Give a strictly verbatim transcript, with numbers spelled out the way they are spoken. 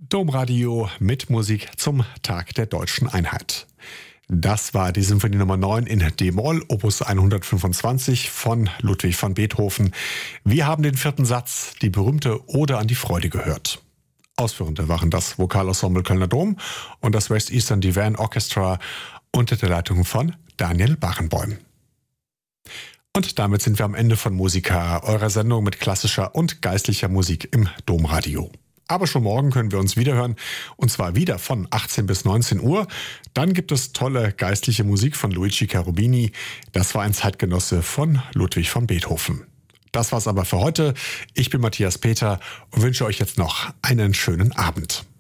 Domradio mit Musik zum Tag der Deutschen Einheit. Das war die Symphonie Nummer neun in D-Moll, Opus hundertfünfundzwanzig von Ludwig van Beethoven. Wir haben den vierten Satz, die berühmte Ode an die Freude, gehört. Ausführende waren das Vokalensemble Kölner Dom und das West Eastern Divan Orchestra unter der Leitung von Daniel Barenboim. Und damit sind wir am Ende von Musica, eurer Sendung mit klassischer und geistlicher Musik im Domradio. Aber schon morgen können wir uns wiederhören, und zwar wieder von achtzehn bis neunzehn Uhr. Dann gibt es tolle geistliche Musik von Luigi Cherubini. Das war ein Zeitgenosse von Ludwig van Beethoven. Das war's aber für heute. Ich bin Matthias Peter und wünsche euch jetzt noch einen schönen Abend.